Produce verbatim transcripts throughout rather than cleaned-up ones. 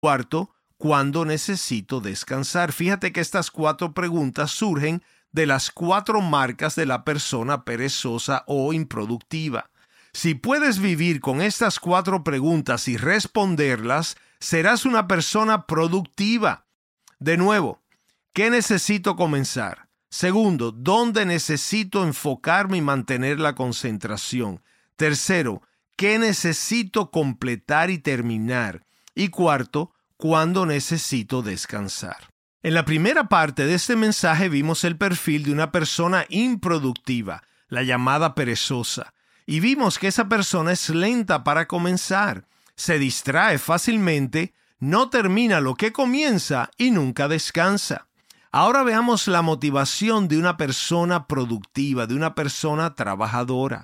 Cuarto, ¿cuándo necesito descansar? Fíjate que estas cuatro preguntas surgen de las cuatro marcas de la persona perezosa o improductiva. Si puedes vivir con estas cuatro preguntas y responderlas, serás una persona productiva. De nuevo, ¿qué necesito comenzar? Segundo, ¿dónde necesito enfocarme y mantener la concentración? Tercero, ¿qué necesito completar y terminar? Y cuarto, ¿cuándo necesito descansar? En la primera parte de este mensaje vimos el perfil de una persona improductiva, la llamada perezosa, y vimos que esa persona es lenta para comenzar, se distrae fácilmente, no termina lo que comienza y nunca descansa. Ahora veamos la motivación de una persona productiva, de una persona trabajadora.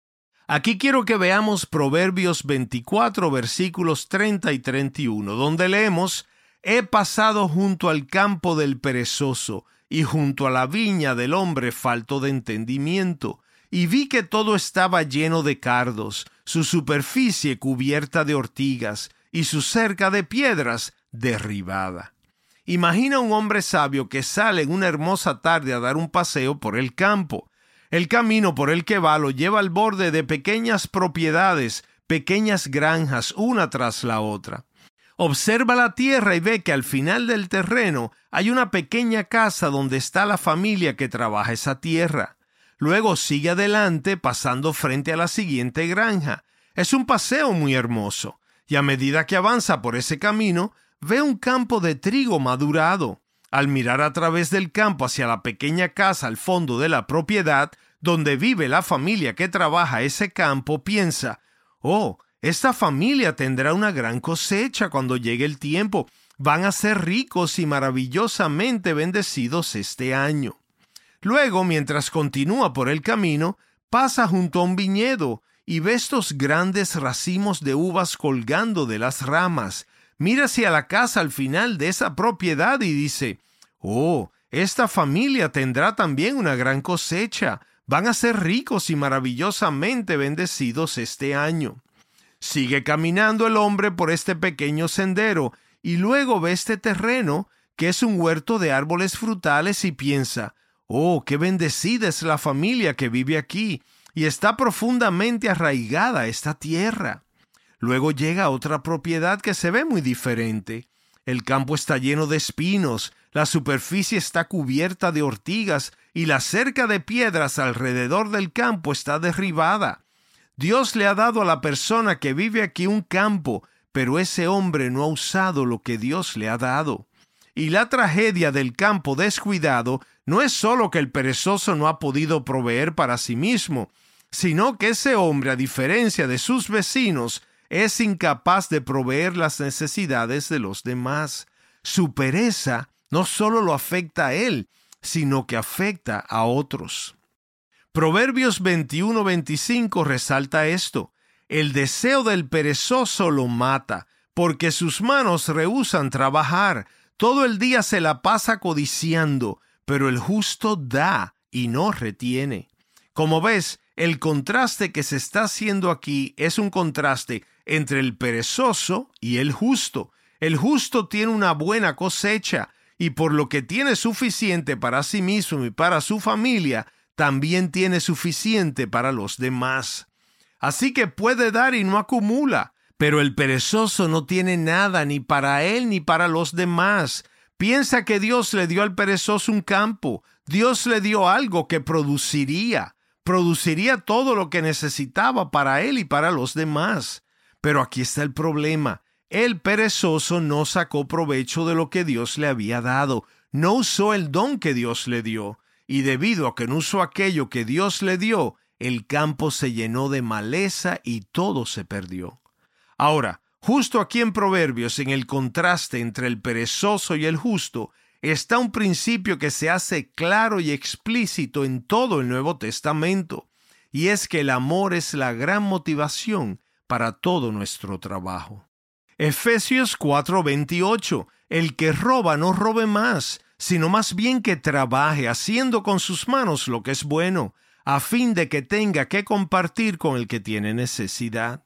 Aquí quiero que veamos Proverbios veinticuatro, versículos treinta y treinta y uno, donde leemos: He pasado junto al campo del perezoso y junto a la viña del hombre falto de entendimiento, y vi que todo estaba lleno de cardos, su superficie cubierta de ortigas y su cerca de piedras derribada. Imagina un hombre sabio que sale en una hermosa tarde a dar un paseo por el campo. El camino por el que va lo lleva al borde de pequeñas propiedades, pequeñas granjas, una tras la otra. Observa la tierra y ve que al final del terreno hay una pequeña casa donde está la familia que trabaja esa tierra. Luego sigue adelante pasando frente a la siguiente granja. Es un paseo muy hermoso, y a medida que avanza por ese camino, ve un campo de trigo madurado. Al mirar a través del campo hacia la pequeña casa al fondo de la propiedad, donde vive la familia que trabaja ese campo, piensa: «Oh, esta familia tendrá una gran cosecha cuando llegue el tiempo. Van a ser ricos y maravillosamente bendecidos este año». Luego, mientras continúa por el camino, pasa junto a un viñedo y ve estos grandes racimos de uvas colgando de las ramas. Mira hacia la casa al final de esa propiedad y dice: «Oh, esta familia tendrá también una gran cosecha. Van a ser ricos y maravillosamente bendecidos este año». Sigue caminando el hombre por este pequeño sendero y luego ve este terreno que es un huerto de árboles frutales y piensa: «Oh, qué bendecida es la familia que vive aquí y está profundamente arraigada esta tierra». Luego llega a otra propiedad que se ve muy diferente. El campo está lleno de espinos, la superficie está cubierta de ortigas y la cerca de piedras alrededor del campo está derribada. Dios le ha dado a la persona que vive aquí un campo, pero ese hombre no ha usado lo que Dios le ha dado. Y la tragedia del campo descuidado no es solo que el perezoso no ha podido proveer para sí mismo, sino que ese hombre, a diferencia de sus vecinos, es incapaz de proveer las necesidades de los demás. Su pereza no solo lo afecta a él, sino que afecta a otros. Proverbios veintiuno veinticinco resalta esto: «El deseo del perezoso lo mata, porque sus manos rehúsan trabajar. Todo el día se la pasa codiciando, pero el justo da y no retiene». Como ves, el contraste que se está haciendo aquí es un contraste entre el perezoso y el justo. El justo tiene una buena cosecha y por lo que tiene suficiente para sí mismo y para su familia, también tiene suficiente para los demás. Así que puede dar y no acumula, pero el perezoso no tiene nada ni para él ni para los demás. Piensa que Dios le dio al perezoso un campo. Dios le dio algo que produciría. Produciría todo lo que necesitaba para él y para los demás. Pero aquí está el problema. El perezoso no sacó provecho de lo que Dios le había dado. No usó el don que Dios le dio. Y debido a que no usó aquello que Dios le dio, el campo se llenó de maleza y todo se perdió. Ahora, justo aquí en Proverbios, en el contraste entre el perezoso y el justo, está un principio que se hace claro y explícito en todo el Nuevo Testamento, y es que el amor es la gran motivación para todo nuestro trabajo. Efesios cuatro veintiocho, el que roba no robe más, sino más bien que trabaje haciendo con sus manos lo que es bueno, a fin de que tenga que compartir con el que tiene necesidad.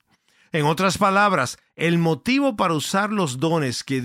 En otras palabras, el motivo para usar los dones que